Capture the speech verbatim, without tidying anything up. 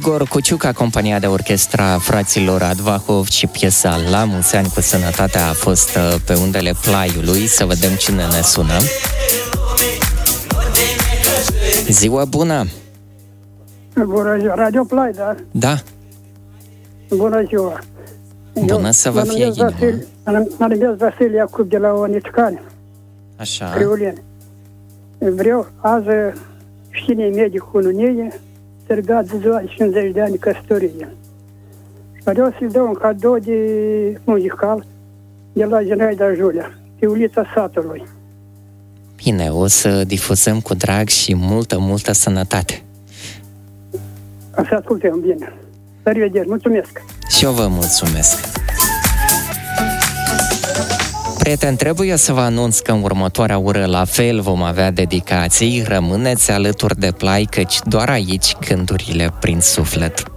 Igor Cuciuc, acompaniat de orchestra fraților Advahov și piesa La mulți ani cu sănătatea a fost pe undele Plaiului. Să vedem cine ne sună. Ziua bună! Bună ziua! Radio Plai, da? Da. Bună ziua! Bună Eu, să vă fie inima. Mă numesc Vasile Iacob de la Onițcani. Așa. Criuleni. Vreau azi știne medic cu unie, sărgat ziua cincizeci de ani căsătorie. Vreau să-i dau un cadou de muzical de la Zenaida Julia, Fiulița satului. Bine, o să difuzăm cu drag și multă, multă sănătate. O să ascultăm bine. La revedere, mulțumesc! Și eu vă mulțumesc! Prieteni, trebuie să vă anunț că în următoarea oră la fel vom avea dedicații. Rămâneți alături de Plai, căci doar aici gândurile prin suflet.